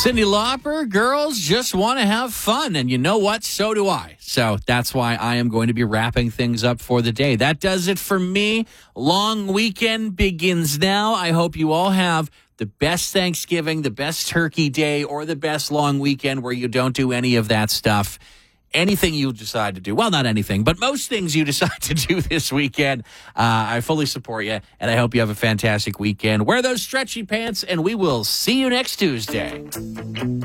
Cyndi Lauper, girls just want to have fun. And you know what? So do I. So that's why I am going to be wrapping things up for the day. That does it for me. Long weekend begins now. I hope you all have the best Thanksgiving, the best turkey day, or the best long weekend where you don't do any of that stuff. Anything you decide to do. Well, not anything, but most things you decide to do this weekend. I fully support you, and I hope you have a fantastic weekend. Wear those stretchy pants, and we will see you next Tuesday.